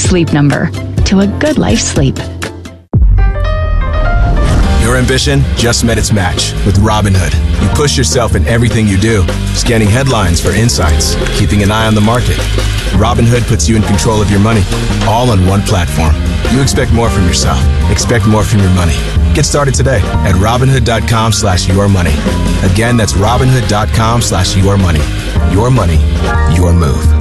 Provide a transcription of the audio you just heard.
Sleep Number to a good life sleep. Your ambition just met its match with Robinhood. You push yourself in everything you do, scanning headlines for insights, keeping an eye on the market. Robinhood puts you in control of your money, all on one platform. You expect more from yourself. Expect more from your money. Get started today at Robinhood.com/yourmoney. Again, that's Robinhood.com/yourmoney. Your money, your move.